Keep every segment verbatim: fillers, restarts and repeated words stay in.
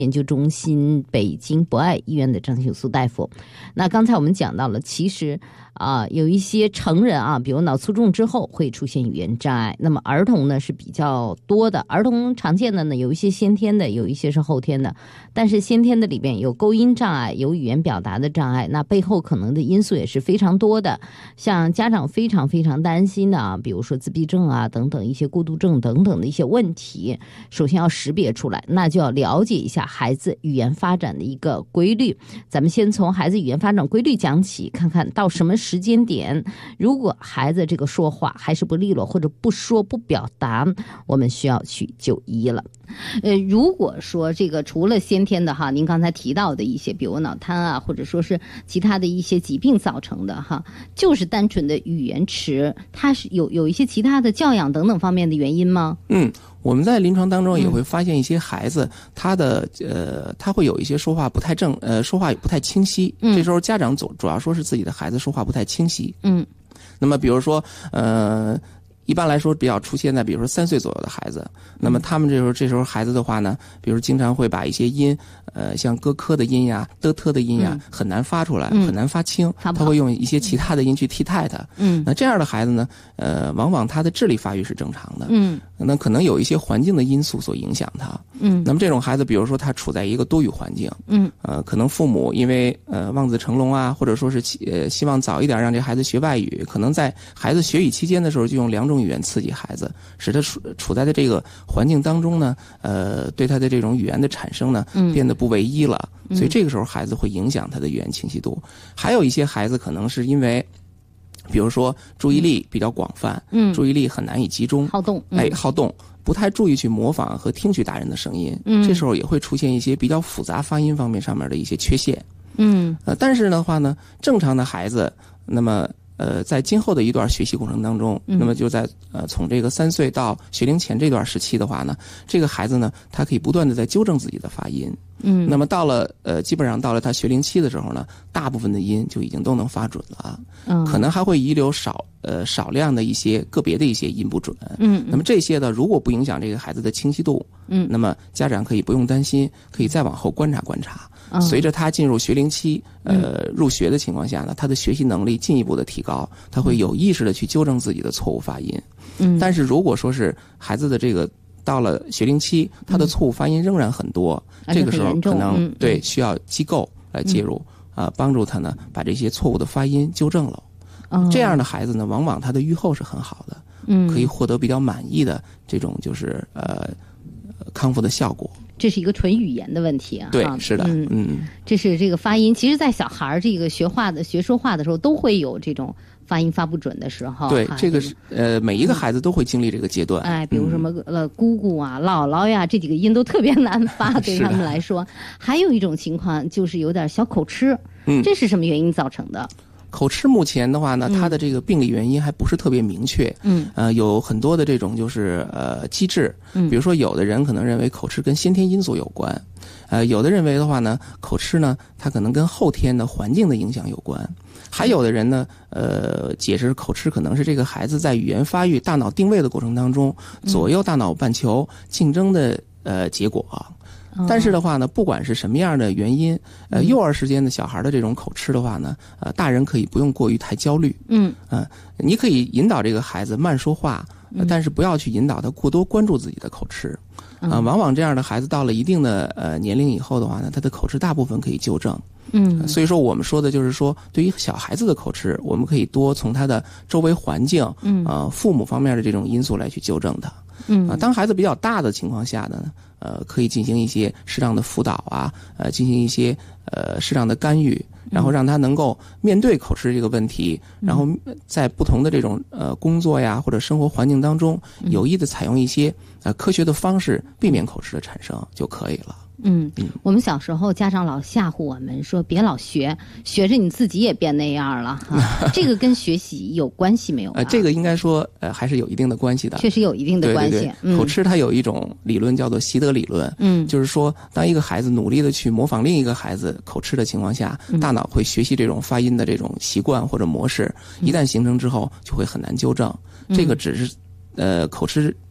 研究中心北京博爱医院的张秀苏大夫。那刚才我们讲到了，其实啊、呃，有一些成人啊，比如脑卒中之后会出现语言障碍，那么儿童呢是比较多的。儿童常见的呢，有一些先天的，有一些是后天的。但是先天的里边有构音障碍，有语言表达的障碍，那背后可能的因素也是非常多的。像家长非常非常担心的啊，比如说自闭症啊等等一些过度症等等的一些问题，首先要识别出来，那就要了解一下孩子语言发展的一个规律。咱们先从孩子语言发展规律讲起，看看到什么时间点，如果孩子这个说话还是不利落，或者不说不表达，我们需要去就医了。呃，如果说这个除了先天的哈，您刚才提到的一些，比如脑瘫啊，或者说是其他的一些疾病造成的哈，就是单纯的语言迟，它是有有一些其他的教养等等方面的原因吗？ 嗯。我们在临床当中也会发现一些孩子，嗯、他的呃，他会有一些说话不太正，呃，说话也不太清晰。嗯，这时候家长主主要说是自己的孩子说话不太清晰。嗯，那么比如说，呃。一般来说比较出现在比如说三岁左右的孩子，那么他们这时候这时候孩子的话呢，比如经常会把一些音，呃，像咯科的音呀、的特的音呀，嗯、很难发出来，嗯、很难发清，他会用一些其他的音去替代它。嗯，那这样的孩子呢，呃，往往他的智力发育是正常的。嗯，那可能有一些环境的因素所影响他。嗯，那么这种孩子，比如说他处在一个多语环境，嗯，呃，可能父母因为呃望子成龙啊，或者说是呃希望早一点让这孩子学外语，可能在孩子学语期间的时候就用两种语言刺激孩子，使他处处在的这个环境当中呢，呃，对他的这种语言的产生呢，变得不唯一了。嗯、所以这个时候孩子会影响他的语言清晰度。还有一些孩子可能是因为，比如说注意力比较广泛，嗯，注意力很难以集中， 好动，嗯、 哎，好动。不太注意去模仿和听取大人的声音，嗯，这时候也会出现一些比较复杂发音方面上面的一些缺陷，嗯，呃，但是的话呢，正常的孩子，那么呃，在今后的一段学习过程当中，嗯、那么就在呃从这个三岁到学龄前这段时期的话呢，这个孩子呢，他可以不断的在纠正自己的发音，嗯，那么到了呃基本上到了他学龄期的时候呢，大部分的音就已经都能发准了，嗯，可能还会遗留少。呃，少量的一些个别的一些音不准，嗯，那么这些呢，如果不影响这个孩子的清晰度，嗯，那么家长可以不用担心，可以再往后观察观察。嗯、随着他进入学龄期，呃，入学的情况下呢，他的学习能力进一步的提高，他会有意识的去纠正自己的错误发音。嗯，但是如果说是孩子的这个到了学龄期，他的错误发音仍然很多，嗯、这个时候可能、嗯、对需要机构来介入啊、嗯呃，帮助他呢把这些错误的发音纠正了。这样的孩子呢，往往他的预后是很好的，嗯，可以获得比较满意的这种就是呃康复的效果。 这是一个纯语言的问题啊， 对，是的，嗯，嗯这是这个发音。其实，在小孩这个学话的、学说话的时候，都会有这种发音发不准的时候。 对，这个是呃，每一个孩子都会经历这个阶段。 哎，比如什么呃，姑姑啊、姥姥呀，这几个音都特别难发，对他们来说。还有一种情况就是有点小口吃，嗯，这是什么原因造成的？ 口吃目前的话呢，它的这个病理原因还不是特别明确，嗯，呃，有很多的这种就是呃机制，嗯，比如说有的人可能认为口吃跟先天因素有关，呃，有的认为的话呢，口吃呢它可能跟后天的环境的影响有关，还有的人呢，呃，解释口吃可能是这个孩子在语言发育、大脑定位的过程当中，左右大脑半球竞争的呃结果。但是的话呢，不管是什么样的原因，呃，幼儿时间的小孩的这种口吃的话呢，呃，大人可以不用过于太焦虑，嗯，呃，你可以引导这个孩子慢说话，呃、但是不要去引导他过多关注自己的口吃，啊、呃，往往这样的孩子到了一定的呃年龄以后的话呢，他的口吃大部分可以纠正。嗯，所以说我们说的就是说，对于小孩子的口吃，我们可以多从他的周围环境，嗯，呃，父母方面的这种因素来去纠正他。嗯，啊，当孩子比较大的情况下呢，呃，可以进行一些适当的辅导啊，呃，进行一些呃适当的干预，然后让他能够面对口吃这个问题，然后在不同的这种呃工作呀或者生活环境当中，有意的采用一些呃科学的方式，避免口吃的产生就可以了。 嗯，我们小时候家长老吓唬我们说别老学，学着你自己也变那样了哈。这个跟学习有关系没有、啊？ 呃，这个应该说呃还是有一定的关系的， 确实有一定的关系。 对对对，嗯、口吃它有一种理论叫做习得理论，嗯，就是说当一个孩子努力的去模仿另一个孩子口吃的情况下，大脑会学习这种发音的这种习惯或者模式，一旦形成之后就会很难纠正。嗯、这个只是呃口吃。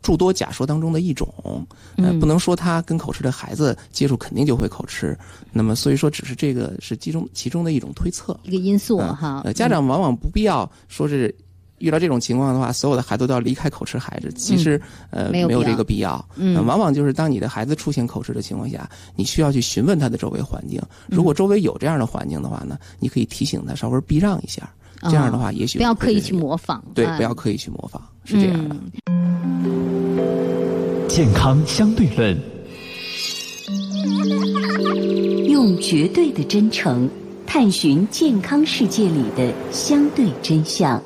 诸多假说当中的一种，呃，不能说他跟口吃的孩子接触肯定就会口吃，那么所以说只是这个是其中其中的一种推测， 一个因素哈。 呃，家长往往不必要说是遇到这种情况的话，所有的孩子都要离开口吃孩子，其实、嗯、呃没有, 没有这个必要。嗯、呃，往往就是当你的孩子出现口吃的情况下，你需要去询问他的周围环境。如果周围有这样的环境的话呢，你可以提醒他稍微避让一下。这样的话，也许不要刻意去模仿。 对，不要刻意去模仿，是这样的。 嗯、健康相对论， 用绝对的真诚探寻健康世界里的相对真相。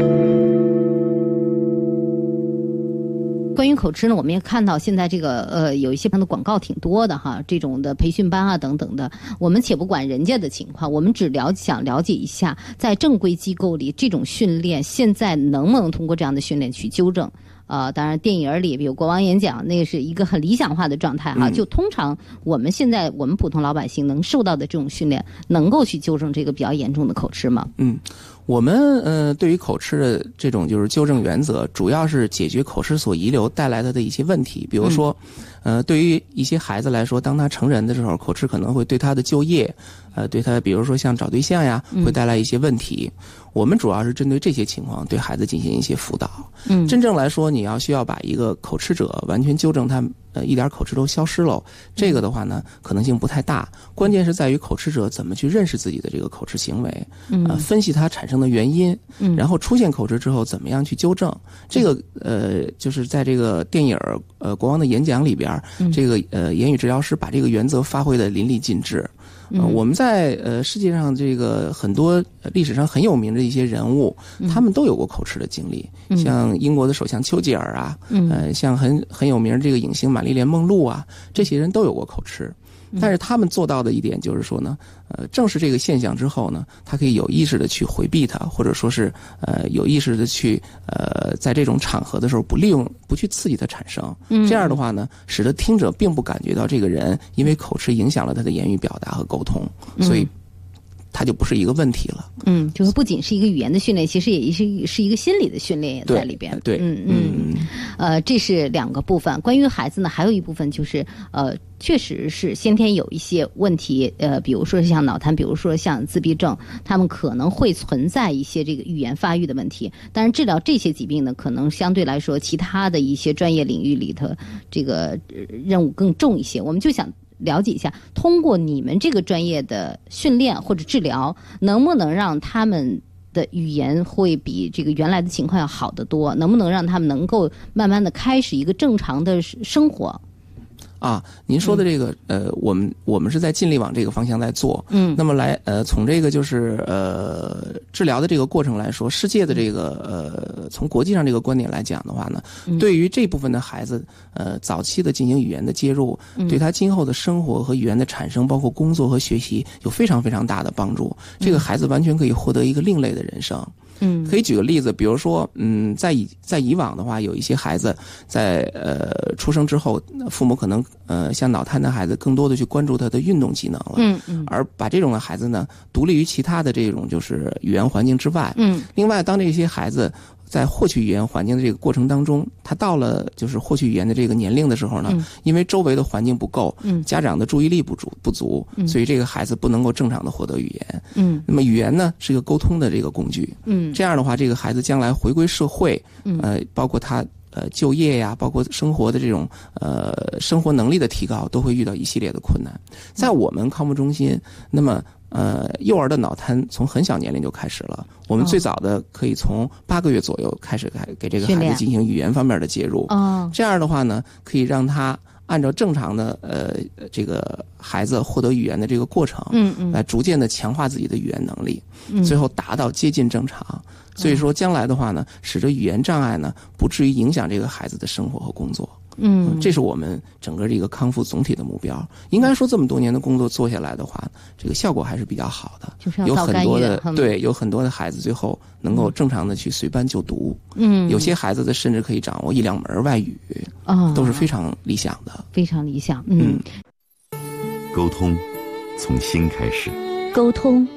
关于口吃呢，我们也看到现在这个呃有一些的广告挺多的哈，这种的培训班啊等等的。我们且不管人家的情况，我们只了想了解一下，在正规机构里这种训练现在能不能通过这样的训练去纠正。呃，当然电影里有国王演讲，那个是一个很理想化的状态哈。嗯、就通常我们现在我们普通老百姓能受到的这种训练，能够去纠正这个比较严重的口吃吗？ 嗯。我们呃对于口吃的这种就是纠正原则，主要是解决口吃所遗留带来的的一些问题。比如说，呃，对于一些孩子来说，当他成人的时候，口吃可能会对他的就业，呃，对他比如说像找对象呀，会带来一些问题。嗯、我们主要是针对这些情况，对孩子进行一些辅导。嗯，真正来说，你要需要把一个口吃者完全纠正他。呃，一点口吃都消失了，这个的话呢，可能性不太大。关键是在于口吃者怎么去认识自己的这个口吃行为，呃，分析它产生的原因，然后出现口吃之后怎么样去纠正。这个呃，就是在这个电影呃《国王的演讲》里边，这个呃言语治疗师把这个原则发挥的淋漓尽致。呃，我们在呃世界上这个很多历史上很有名的一些人物，他们都有过口吃的经历，嗯、像英国的首相丘吉尔啊，嗯、呃，像很很有名这个影星玛丽莲梦露啊，这些人都有过口吃。但是他们做到的一点就是说呢，呃，正是这个现象之后呢，他可以有意识的去回避它，或者说是呃有意识的去呃在这种场合的时候不利用、不去刺激它产生。嗯，这样的话呢，使得听者并不感觉到这个人因为口吃影响了他的言语表达和沟通，所以它就不是一个问题了。 嗯，就是不仅是一个语言的训练，其实也是是一个心理的训练也在里边。 对， 嗯嗯，呃，这是两个部分。关于孩子呢，还有一部分就是呃。确实是先天有一些问题，呃，比如说像脑瘫，比如说像自闭症，他们可能会存在一些这个语言发育的问题。但是治疗这些疾病呢，可能相对来说，其他的一些专业领域里头，这个任务更重一些。我们就想了解一下，通过你们这个专业的训练或者治疗，能不能让他们的语言会比这个原来的情况要好得多？能不能让他们能够慢慢的开始一个正常的生活？ 啊，您说的这个，呃，我们我们是在尽力往这个方向在做。嗯，那么来，呃，从这个就是呃治疗的这个过程来说，世界的这个呃从国际上这个观点来讲的话呢，嗯、对于这部分的孩子，呃，早期的进行语言的介入，嗯、对他今后的生活和语言的产生，包括工作和学习，有非常非常大的帮助。这个孩子完全可以获得一个另类的人生。嗯，可以举个例子，比如说，嗯，在以在以往的话，有一些孩子在呃出生之后，父母可能呃像脑瘫的孩子，更多的去关注他的运动技能了，嗯嗯，而把这种的孩子呢，独立于其他的这种就是语言环境之外，嗯，另外，当这些孩子在获取语言环境的这个过程当中，他到了就是获取语言的这个年龄的时候呢，嗯、因为周围的环境不够，嗯，家长的注意力不足不足，嗯，所以这个孩子不能够正常的获得语言，嗯，那么语言呢是一个沟通的这个工具，嗯，这样的话，这个孩子将来回归社会，嗯，呃，包括他呃就业呀，包括生活的这种呃生活能力的提高，都会遇到一系列的困难。在我们康复中心，那么。呃，幼儿的脑瘫从很小年龄就开始了。我们最早的可以从八个月左右开始给这个孩子进行语言方面的介入。哦，这样的话呢，可以让他按照正常的呃这个孩子获得语言的这个过程，嗯嗯，来逐渐的强化自己的语言能力，嗯，最后达到接近正常。所以说，将来的话呢，使得语言障碍呢不至于影响这个孩子的生活和工作。嗯，这是我们整个这个康复总体的目标。应该说，这么多年的工作做下来的话，这个效果还是比较好的。 就是有很多的对，有很多的孩子最后能够正常的去随班就读。嗯，有些孩子的甚至可以掌握一两门外语，啊，都是非常理想的， 非常理想。嗯， 沟通从心开始， 沟通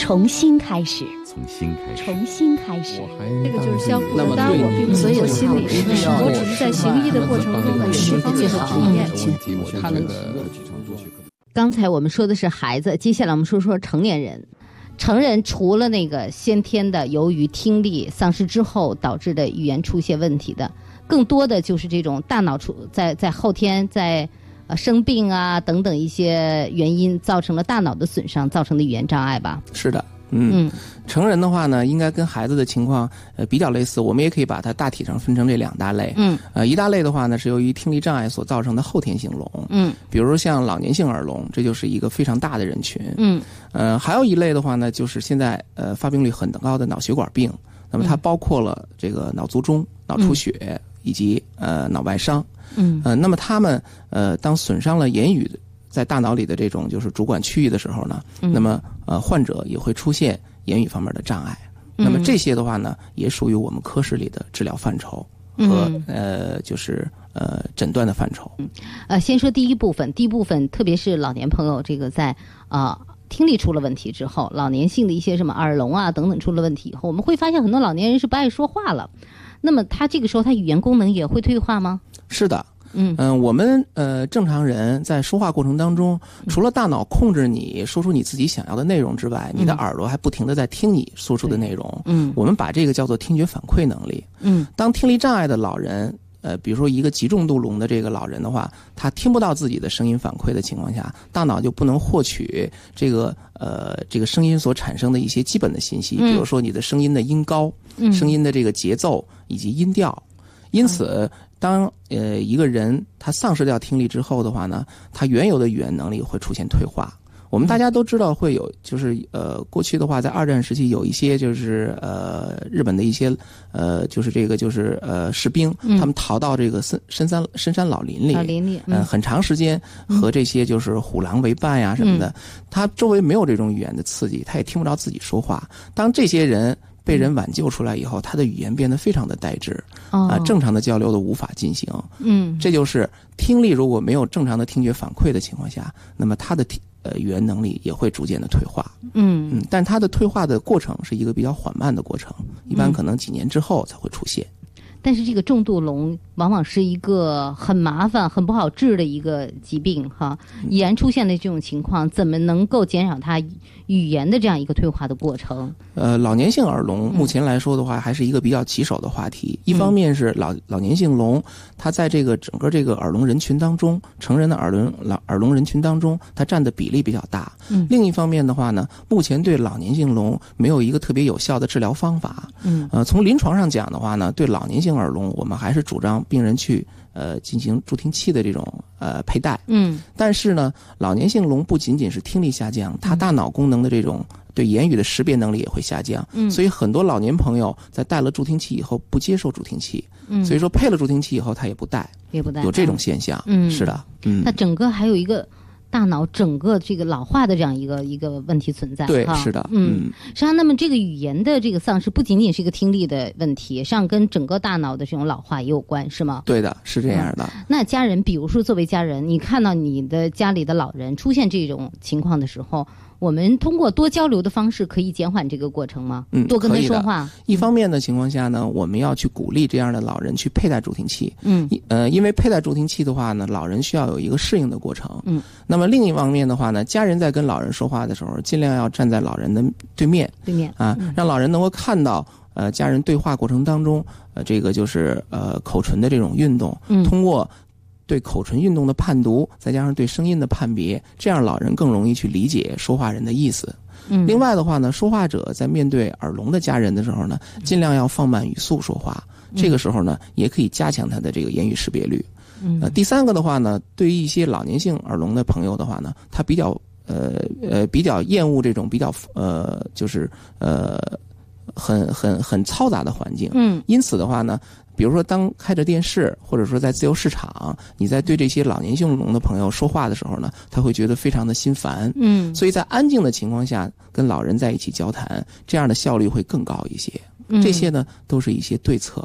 重新开始， 从新开始， 重新开始。 这个就是相互的，当然我并不是做心理师，我只是在行医的过程中有这方面的体验。 他能刚才我们说的是孩子，接下来我们说说成年人。成人除了那个先天的由于听力丧失之后导致的语言出现问题的，更多的就是这种大脑出在在后天在呃生病啊等等一些原因造成了大脑的损伤造成的语言障碍吧。 是的。嗯，嗯成人的话呢，应该跟孩子的情况呃比较类似，我们也可以把它大体上分成这两大类。嗯，呃，一大类的话呢是由于听力障碍所造成的后天性聋。嗯，比如像老年性耳聋，这就是一个非常大的人群。嗯，呃，还有一类的话呢，就是现在呃发病率很高的脑血管病，那么它包括了这个脑卒中、脑出血、嗯、以及呃脑外伤。嗯，呃，那么他们呃当损伤了言语在大脑里的这种就是主管区域的时候呢，嗯、那么呃患者也会出现言语方面的障碍。嗯、那么这些的话呢，也属于我们科室里的治疗范畴和、嗯、呃就是呃诊断的范畴。 嗯，呃，先说第一部分，第一部分特别是老年朋友，这个在啊、呃、听力出了问题之后，老年性的一些什么耳聋啊等等出了问题以后，我们会发现很多老年人是不爱说话了。那么他这个时候他语言功能也会退化吗？ 是的。嗯嗯、呃，我们呃正常人在说话过程当中，除了大脑控制你说出你自己想要的内容之外，嗯、你的耳朵还不停地在听你说出的内容。嗯，我们把这个叫做听觉反馈能力。嗯，当听力障碍的老人，呃，比如说一个极重度聋的这个老人的话，他听不到自己的声音反馈的情况下，大脑就不能获取这个呃这个声音所产生的一些基本的信息，比如说你的声音的音高、嗯、声音的这个节奏以及音调。因此，当呃一个人他丧失掉听力之后的话呢，他原有的语言能力会出现退化。我们大家都知道会有，就是呃过去的话，在二战时期有一些就是呃日本的一些呃就是这个就是呃士兵，嗯、他们逃到这个深深山深山老林里， 老林里，嗯、 呃很长时间和这些就是虎狼为伴呀、啊、什么的，嗯、他周围没有这种语言的刺激，他也听不着自己说话。当这些人被人挽救出来以后，他的语言变得非常的呆滞，啊、呃，正常的交流都无法进行。嗯，这就是听力如果没有正常的听觉反馈的情况下，那么他的听呃语言能力也会逐渐的退化。嗯嗯，但他的退化的过程是一个比较缓慢的过程，一般可能几年之后才会出现。 但是这个重度聋往往是一个很麻烦、很不好治的一个疾病哈。已然出现的这种情况，怎么能够减少它语言的这样一个退化的过程？ 呃，老年性耳聋目前来说的话，还是一个比较棘手的话题。嗯、一方面是老老年性聋，它在这个整个这个耳聋人群当中，成人的耳聋老耳聋人群当中，它占的比例比较大。嗯。另一方面的话呢，目前对老年性聋没有一个特别有效的治疗方法。嗯。呃，从临床上讲的话呢，对老年性耳聋，我们还是主张病人去呃进行助听器的这种呃佩戴。嗯，但是呢，老年性聋不仅仅是听力下降，它大脑功能的这种对言语的识别能力也会下降。嗯，所以很多老年朋友在戴了助听器以后不接受助听器。嗯，所以说配了助听器以后他也不戴，也不戴，有这种现象。嗯，是的。嗯， 它整个还有一个大脑整个这个老化的这样一个一个问题存在。 对，是的。 嗯，实际上，那么这个语言的这个丧失不仅仅是一个听力的问题，实际上跟整个大脑的这种老化也有关，是吗？ 对的，是这样的。 嗯、那家人，比如说作为家人，你看到你的家里的老人出现这种情况的时候，我们通过多交流的方式可以减缓这个过程吗？嗯，多跟他说话。 一方面的情况下呢，我们要去鼓励这样的老人去佩戴助听器。嗯，呃，因为佩戴助听器的话呢，老人需要有一个适应的过程。嗯，那么另一方面的话呢，家人在跟老人说话的时候，尽量要站在老人的对面。 对面啊，嗯、让老人能够看到呃家人对话过程当中，呃这个就是呃口唇的这种运动，嗯、通过对口唇运动的判读，再加上对声音的判别，这样老人更容易去理解说话人的意思。嗯，另外的话呢，说话者在面对耳聋的家人的时候呢，尽量要放慢语速说话。这个时候呢，也可以加强他的这个言语识别率。嗯，呃，第三个的话呢，对于一些老年性耳聋的朋友的话呢，他比较呃呃比较厌恶这种比较呃就是呃很很很嘈杂的环境。嗯，因此的话呢，比如说当开着电视，或者说在自由市场，你在对这些老年性聋的朋友说话的时候呢，他会觉得非常的心烦。嗯，所以在安静的情况下跟老人在一起交谈，这样的效率会更高一些。嗯，这些呢都是一些对策。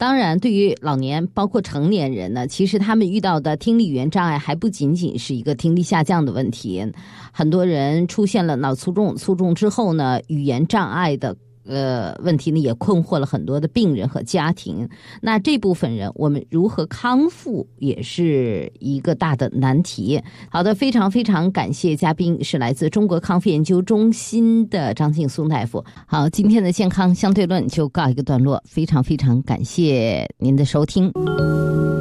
当然，对于老年包括成年人呢，其实他们遇到的听力语言障碍还不仅仅是一个听力下降的问题，很多人出现了脑卒中，卒中之后呢，语言障碍的呃，问题呢也困惑了很多的病人和家庭。那这部分人我们如何康复也是一个大的难题。好的，非常非常感谢嘉宾是来自中国康复研究中心的张劲松大夫。好，今天的健康相对论就告一个段落，非常非常感谢您的收听。